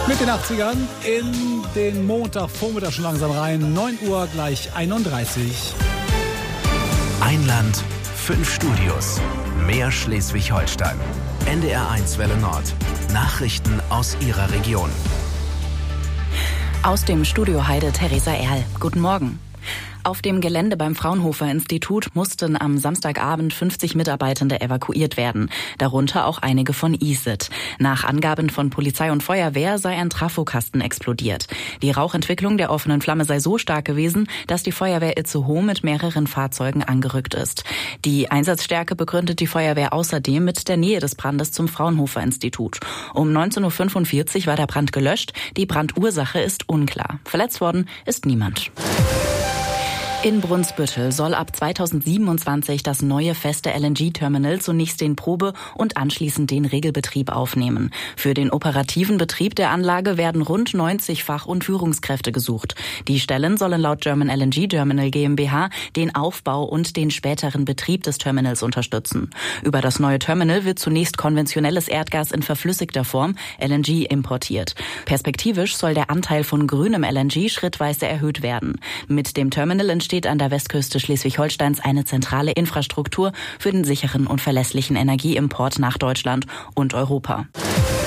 Mit den 80ern in den Montagvormittag schon langsam rein. 9 Uhr gleich 31. Ein Land, 5 Studios. Mehr Schleswig-Holstein. NDR1 Welle Nord. Nachrichten aus Ihrer Region. Aus dem Studio Heide Theresa Erl. Guten Morgen. Auf dem Gelände beim Fraunhofer-Institut mussten am Samstagabend 50 Mitarbeitende evakuiert werden, darunter auch einige von ISIT. Nach Angaben von Polizei und Feuerwehr sei ein Trafokasten explodiert. Die Rauchentwicklung der offenen Flamme sei so stark gewesen, dass die Feuerwehr Itzehoe mit mehreren Fahrzeugen angerückt ist. Die Einsatzstärke begründet die Feuerwehr außerdem mit der Nähe des Brandes zum Fraunhofer-Institut. Um 19.45 Uhr war der Brand gelöscht. Die Brandursache ist unklar. Verletzt worden ist niemand. In Brunsbüttel soll ab 2027 das neue feste LNG-Terminal zunächst den Probe- und anschließend den Regelbetrieb aufnehmen. Für den operativen Betrieb der Anlage werden rund 90 Fach- und Führungskräfte gesucht. Die Stellen sollen laut German LNG Terminal GmbH den Aufbau und den späteren Betrieb des Terminals unterstützen. Über das neue Terminal wird zunächst konventionelles Erdgas in verflüssigter Form, LNG, importiert. Perspektivisch soll der Anteil von grünem LNG schrittweise erhöht werden. Mit dem Terminal entsteht an der Westküste Schleswig-Holsteins eine zentrale Infrastruktur für den sicheren und verlässlichen Energieimport nach Deutschland und Europa.